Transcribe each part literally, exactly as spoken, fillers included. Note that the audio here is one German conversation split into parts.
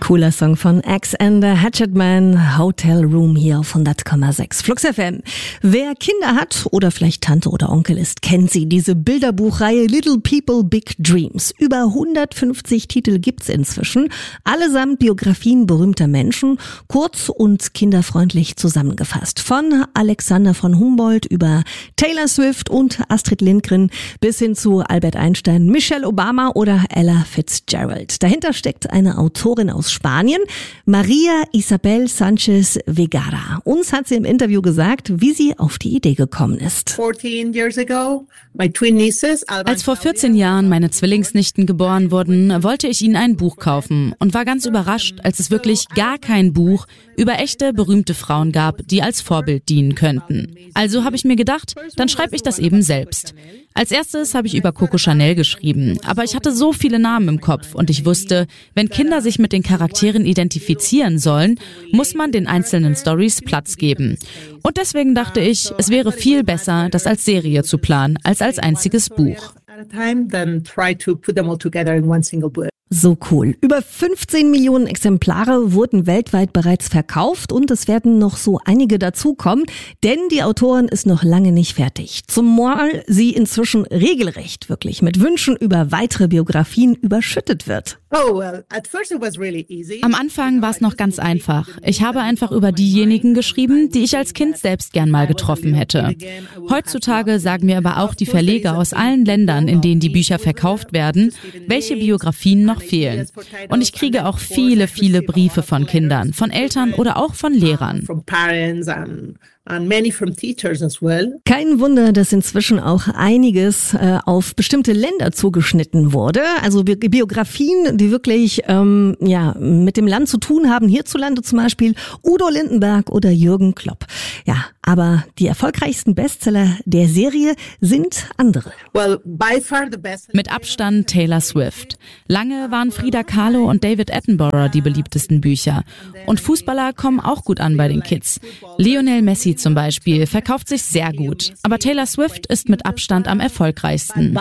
Cooler Song von Axe and the Hatchetman, Hotel Room hier auf hundert Komma sechs Flux F M. Wer Kinder hat oder vielleicht Tante oder Onkel ist, kennt sie, diese Bilderbuchreihe Little People, Big Dreams. Über hundertfünfzig Titel gibt's inzwischen, allesamt Biografien berühmter Menschen, kurz und kinderfreundlich zusammengefasst. Von Alexander von Humboldt über Taylor Swift und Astrid Lindgren bis hin zu Albert Einstein, Michelle Obama oder Ella Fitzgerald. Dahinter steckt eine Autorin aus Spanien, Maria Isabel Sánchez Vergara. Uns hat sie im Interview gesagt, wie sie auf die Idee gekommen ist. Als vor vierzehn Jahren meine Zwillingsnichten geboren wurden, wollte ich ihnen ein Buch kaufen und war ganz überrascht, als es wirklich gar kein Buch über echte berühmte Frauen gab, die als Vorbild dienen könnten. Also habe ich mir gedacht, dann schreibe ich das eben selbst. Als erstes habe ich über Coco Chanel geschrieben, aber ich hatte so viele Namen im Kopf und ich wusste, wenn Kinder sich mit den Charakteren identifizieren sollen, muss man den einzelnen Stories Platz geben. Und deswegen dachte ich, es wäre viel besser, das als Serie zu planen, als als einziges Buch. So cool. Über fünfzehn Millionen Exemplare wurden weltweit bereits verkauft und es werden noch so einige dazukommen, denn die Autorin ist noch lange nicht fertig. Zumal sie inzwischen regelrecht wirklich mit Wünschen über weitere Biografien überschüttet wird. Am Anfang war es noch ganz einfach. Ich habe einfach über diejenigen geschrieben, die ich als Kind selbst gern mal getroffen hätte. Heutzutage sagen mir aber auch die Verleger aus allen Ländern, in denen die Bücher verkauft werden, welche Biografien noch fehlen. Und ich kriege auch viele, viele Briefe von Kindern, von Eltern oder auch von Lehrern. Kein Wunder, dass inzwischen auch einiges äh, auf bestimmte Länder zugeschnitten wurde. Also Bi- Biografien, die wirklich ähm, ja mit dem Land zu tun haben. Hierzulande zum Beispiel Udo Lindenberg oder Jürgen Klopp. Ja, aber die erfolgreichsten Bestseller der Serie sind andere. Mit Abstand Taylor Swift. Lange waren Frida Kahlo und David Attenborough die beliebtesten Bücher. Und Fußballer kommen auch gut an bei den Kids. Lionel Messi zum Beispiel verkauft sich sehr gut. Aber Taylor Swift ist mit Abstand am erfolgreichsten.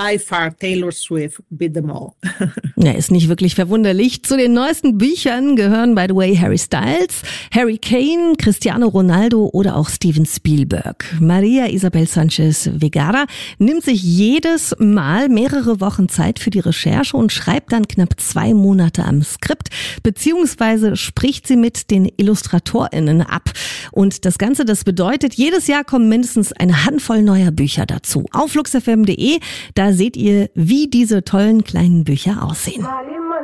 Ja, ist nicht wirklich verwunderlich. Zu den neuesten Büchern gehören, by the way, Harry Styles, Harry Kane, Cristiano Ronaldo oder auch Steven Spielberg. Maria Isabel Sánchez Vergara nimmt sich jedes Mal mehrere Wochen Zeit für die Recherche und schreibt dann knapp zwei Monate am Skript, beziehungsweise spricht sie mit den IllustratorInnen ab. Und das Ganze, das bedeutet, jedes Jahr kommen mindestens eine Handvoll neuer Bücher dazu. Auf flux f m punkt d e, da seht ihr, wie diese tollen kleinen Bücher aussehen.